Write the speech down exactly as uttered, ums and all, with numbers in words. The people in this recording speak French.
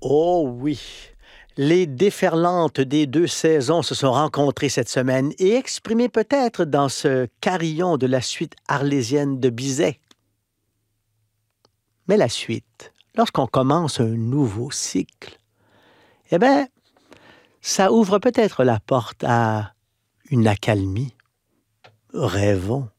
Oh oui! Les déferlantes des deux saisons se sont rencontrées cette semaine et exprimées peut-être dans ce carillon de la suite arlésienne de Bizet. Mais la suite, lorsqu'on commence un nouveau cycle, eh bien, ça ouvre peut-être la porte à une accalmie. Rêvons.